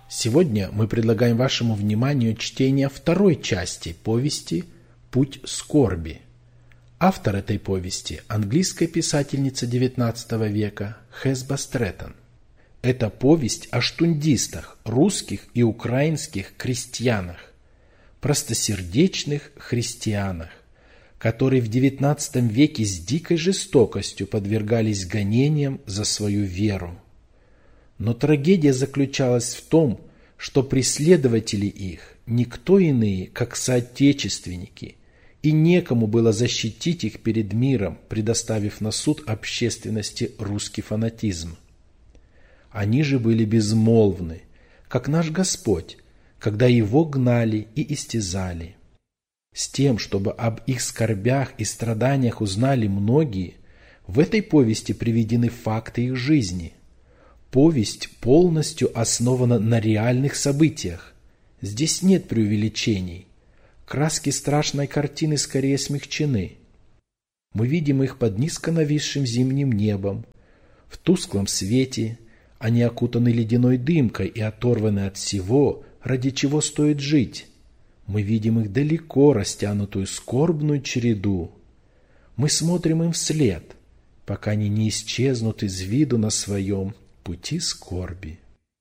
Сегодня мы предлагаем вашему вниманию чтение второй части повести «Путь скорби». Автор этой повести – английская писательница XIX века Хесба Стрэттон. Это повесть о штундистах, русских и украинских крестьянах, простосердечных христианах, которые в XIX веке с дикой жестокостью подвергались гонениям за свою веру. Но трагедия заключалась в том, что преследователи их никто иные, как соотечественники, и некому было защитить их перед миром, предоставив на суд общественности русский фанатизм. Они же были безмолвны, как наш Господь, когда Его гнали и истязали. С тем, чтобы об их скорбях и страданиях узнали многие, в этой повести приведены факты их жизни. Повесть полностью основана на реальных событиях. Здесь нет преувеличений. Краски страшной картины скорее смягчены. Мы видим их под низко нависшим зимним небом. В тусклом свете они окутаны ледяной дымкой и оторваны от всего, ради чего стоит жить. Мы видим их далеко растянутую скорбную череду. Мы смотрим им вслед, пока они не исчезнут из виду на своем пути скорби.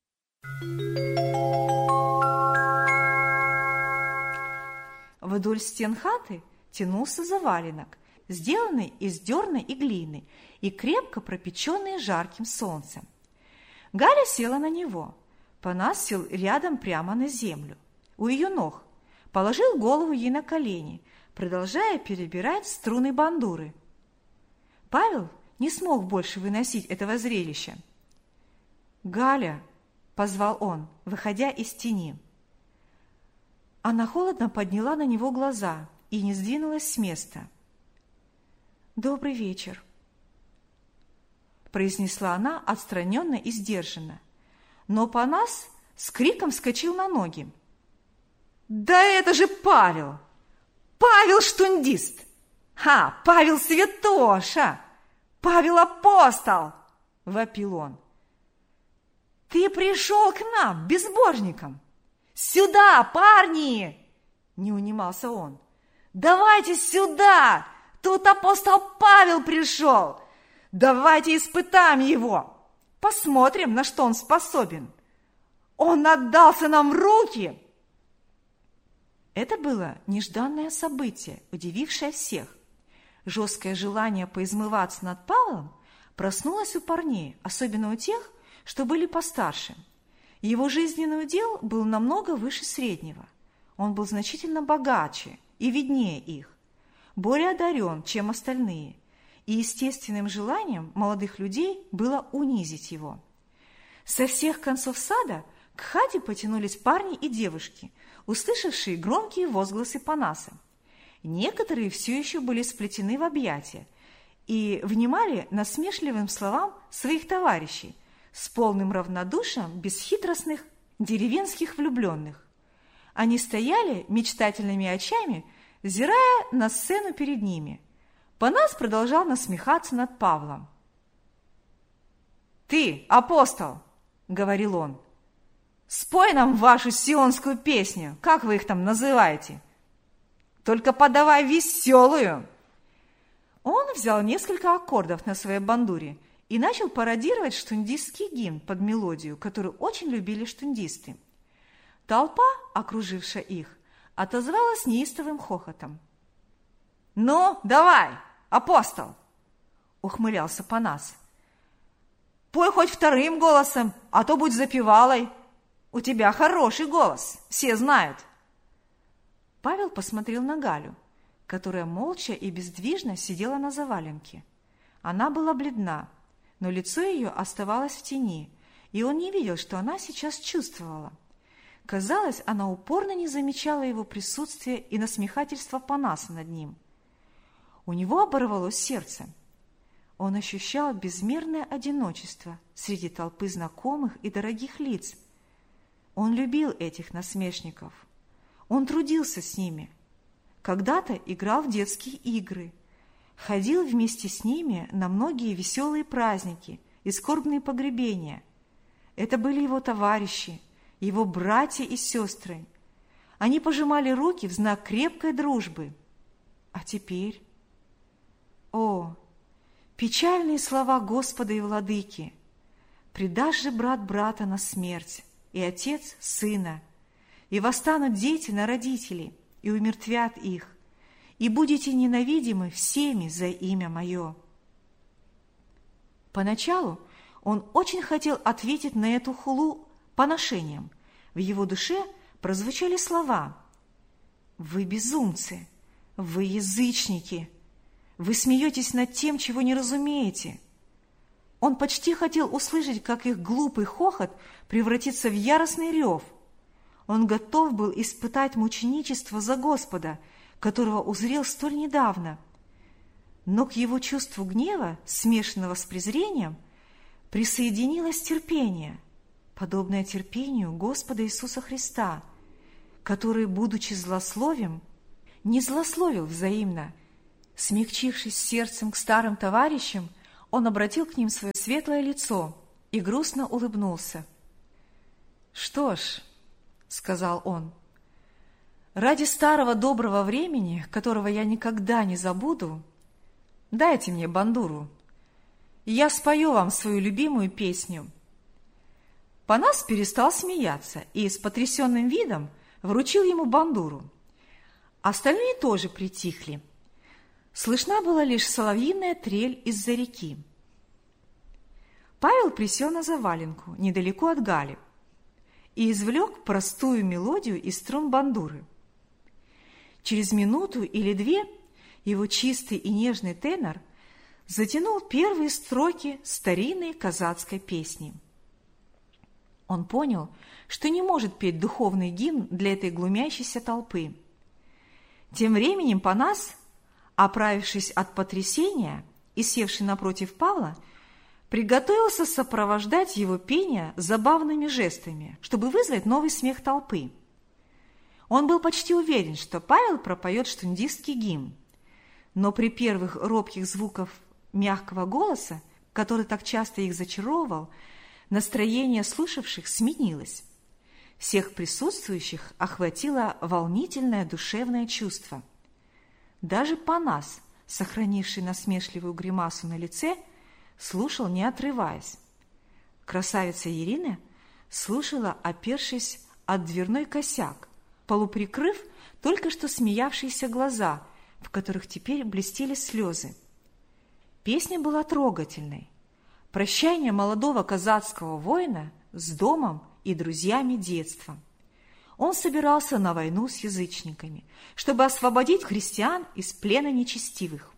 Вдоль стен хаты тянулся заваленок, сделанный из дерна и глины и крепко пропеченный жарким солнцем. Галя села на него. Панас сел рядом прямо на землю, у ее ног, положил голову ей на колени, продолжая перебирать струны бандуры. Павел не смог больше выносить этого зрелища. «Галя!» – позвал он, выходя из тени. Она холодно подняла на него глаза и не сдвинулась с места. «Добрый вечер», – произнесла она отстраненно и сдержанно. Но Панас с криком вскочил на ноги. «Да это же Павел! Павел штундист! Павел святоша! Павел апостол!» – вопил он. «Ты пришел к нам, безбожникам! Сюда, парни!» – не унимался он. «Давайте сюда! Тут апостол Павел пришел! Давайте испытаем его! Посмотрим, на что он способен! Он отдался нам в руки!» Это было нежданное событие, удивившее всех. Жесткое желание поизмываться над Павлом проснулось у парней, особенно у тех, что были постарше. Его жизненный удел был намного выше среднего. Он был значительно богаче и виднее их, более одарен, чем остальные, и естественным желанием молодых людей было унизить его. Со всех концов сада к хате потянулись парни и девушки, услышавшие громкие возгласы Панаса. Некоторые все еще были сплетены в объятия и внимали насмешливым словам своих товарищей с полным равнодушием бесхитростных деревенских влюбленных. Они стояли мечтательными очами, взирая на сцену перед ними. Панас продолжал насмехаться над Павлом. «Ты, апостол!» — говорил он. «Спой нам вашу сионскую песню, как вы их там называете? Только подавай веселую!» Он взял несколько аккордов на своей бандуре и начал пародировать штундистский гимн под мелодию, которую очень любили штундисты. Толпа, окружившая их, отозвалась неистовым хохотом. «Ну, давай, апостол!» — ухмылялся Панас. «Пой хоть вторым голосом, а то будь запевалой. У тебя хороший голос, все знают». Павел посмотрел на Галю, которая молча и бездвижно сидела на заваленке. Она была бледна, но лицо ее оставалось в тени, и он не видел, что она сейчас чувствовала. Казалось, она упорно не замечала его присутствия и насмехательства Панаса над ним. У него оборвалось сердце. Он ощущал безмерное одиночество среди толпы знакомых и дорогих лиц. Он любил этих насмешников. Он трудился с ними. Когда-то играл в детские игры, ходил вместе с ними на многие веселые праздники и скорбные погребения. Это были его товарищи, его братья и сестры. Они пожимали руки в знак крепкой дружбы. А теперь? О, печальные слова Господа и Владыки! «Предашь же брат брата на смерть, и отец сына, и восстанут дети на родителей, и умертвят их, и будете ненавидимы всеми за имя Мое». Поначалу он очень хотел ответить на эту хулу поношением. В его душе прозвучали слова: «Вы безумцы, вы язычники, вы смеетесь над тем, чего не разумеете». Он почти хотел услышать, как их глупый хохот превратится в яростный рев. Он готов был испытать мученичество за Господа, которого узрел столь недавно. Но к его чувству гнева, смешанного с презрением, присоединилось терпение, подобное терпению Господа Иисуса Христа, который, будучи злословием, не злословил взаимно. Смягчившись сердцем к старым товарищам, он обратил к ним свое светлое лицо и грустно улыбнулся. «Что ж, — сказал он, — ради старого доброго времени, которого я никогда не забуду, дайте мне бандуру, и я спою вам свою любимую песню». Панас перестал смеяться и с потрясенным видом вручил ему бандуру. Остальные тоже притихли. Слышна была лишь соловьиная трель из-за реки. Павел присел на заваленку недалеко от Гали и извлек простую мелодию из струн бандуры. Через минуту или две его чистый и нежный тенор затянул первые строки старинной казацкой песни. Он понял, что не может петь духовный гимн для этой глумящейся толпы. Тем временем Панас, оправившись от потрясения и севший напротив Павла, приготовился сопровождать его пение забавными жестами, чтобы вызвать новый смех толпы. Он был почти уверен, что Павел пропоет штундистский гимн, но при первых робких звуках мягкого голоса, который так часто их зачаровывал, настроение слушавших сменилось. Всех присутствующих охватило волнительное душевное чувство. Даже Панас, сохранивший насмешливую гримасу на лице, слушал, не отрываясь. Красавица Ирина слушала, опершись от дверной косяк, полуприкрыв только что смеявшиеся глаза, в которых теперь блестели слезы. Песня была трогательной. Прощание молодого казацкого воина с домом и друзьями детства. Он собирался на войну с язычниками, чтобы освободить христиан из плена нечестивых.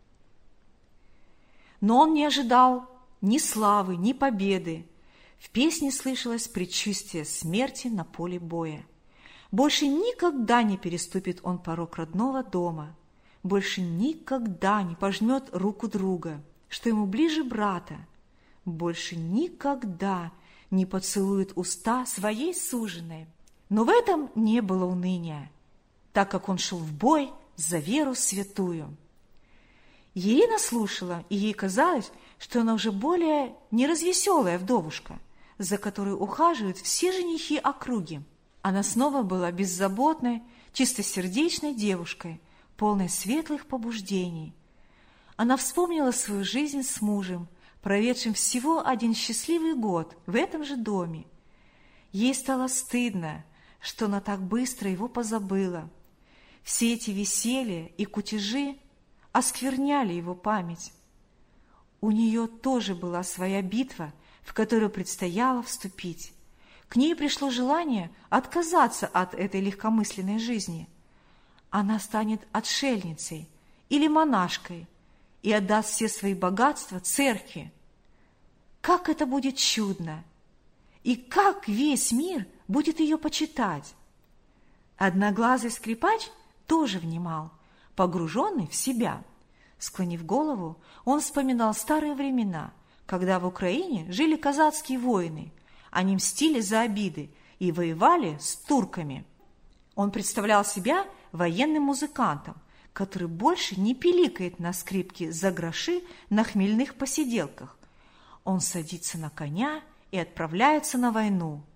Но он не ожидал ни славы, ни победы. В песне слышалось предчувствие смерти на поле боя. Больше никогда не переступит он порог родного дома, больше никогда не пожмет руку друга, что ему ближе брата, больше никогда не поцелует уста своей суженой. Но в этом не было уныния, так как он шел в бой за веру святую. Ирина слушала, и ей казалось, что она уже более не развеселая вдовушка, за которой ухаживают все женихи округи. Она снова была беззаботной, чистосердечной девушкой, полной светлых побуждений. Она вспомнила свою жизнь с мужем, проведшим всего один счастливый год в этом же доме. Ей стало стыдно, что она так быстро его позабыла. Все эти веселья и кутежи оскверняли его память. У нее тоже была своя битва, в которую предстояло вступить. К ней пришло желание отказаться от этой легкомысленной жизни. Она станет отшельницей или монашкой и отдаст все свои богатства церкви. Как это будет чудно! И как весь мир будет ее почитать! Одноглазый скрипач тоже внимал, погруженный в себя. Склонив голову, он вспоминал старые времена, когда в Украине жили казацкие воины. Они мстили за обиды и воевали с турками. Он представлял себя военным музыкантом, который больше не пиликает на скрипке за гроши на хмельных посиделках. Он садится на коня и отправляется на войну.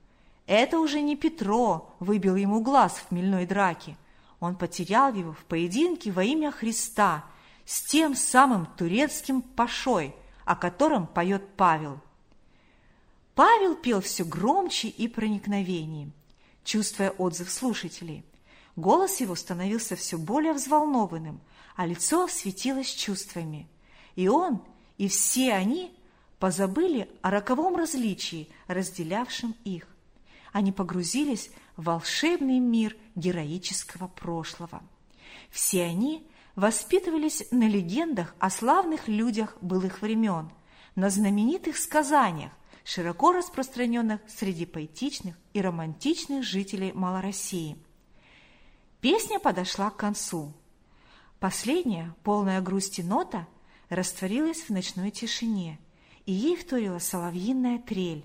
Это уже не Петро выбил ему глаз в хмельной драке. Он потерял его в поединке во имя Христа с тем самым турецким пашой, о котором поет Павел. Павел пел все громче и проникновеннее, чувствуя отзыв слушателей. Голос его становился все более взволнованным, а лицо светилось чувствами. И он, и все они позабыли о роковом различии, разделявшем их. Они погрузились в волшебный мир героического прошлого. Все они воспитывались на легендах о славных людях былых времен, на знаменитых сказаниях, широко распространенных среди поэтичных и романтичных жителей Малороссии. Песня подошла к концу. Последняя, полная грусти нота, растворилась в ночной тишине, и ей вторила соловьиная трель.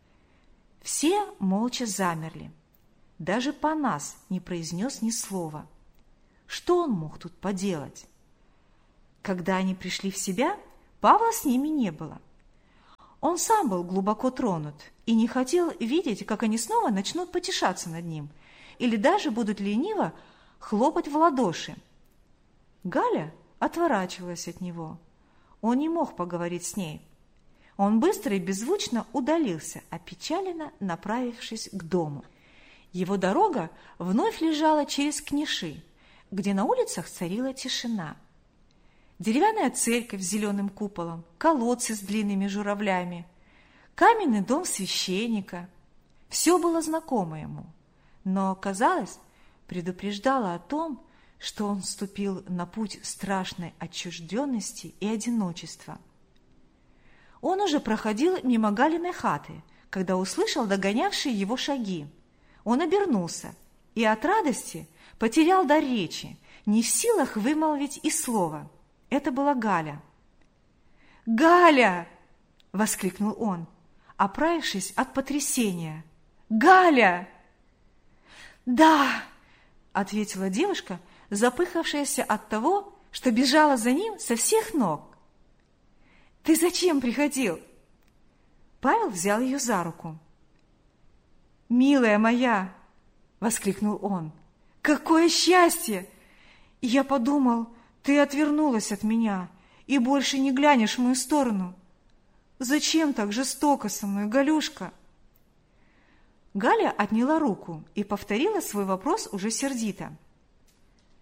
Все молча замерли. Даже Панас не произнес ни слова. Что он мог тут поделать? Когда они пришли в себя, Павла с ними не было. Он сам был глубоко тронут и не хотел видеть, как они снова начнут потешаться над ним или даже будут лениво хлопать в ладоши. Галя отворачивалась от него. Он не мог поговорить с ней. Он быстро и беззвучно удалился, опечаленно направившись к дому. Его дорога вновь лежала через Книши, где на улицах царила тишина. Деревянная церковь с зеленым куполом, колодцы с длинными журавлями, каменный дом священника. Все было знакомо ему, но, казалось, предупреждало о том, что он вступил на путь страшной отчужденности и одиночества. Он уже проходил мимо Галиной хаты, когда услышал догонявшие его шаги. Он обернулся и от радости потерял дар речи, не в силах вымолвить и слова. Это была Галя. «Галя!» – воскликнул он, оправившись от потрясения. «Галя!» «Да!» – ответила девушка, запыхавшаяся от того, что бежала за ним со всех ног. «Ты зачем приходил?» Павел взял ее за руку. «Милая моя!» – воскликнул он. «Какое счастье! Я подумал, ты отвернулась от меня и больше не глянешь в мою сторону. Зачем так жестоко со мной, Галюшка?» Галя отняла руку и повторила свой вопрос уже сердито.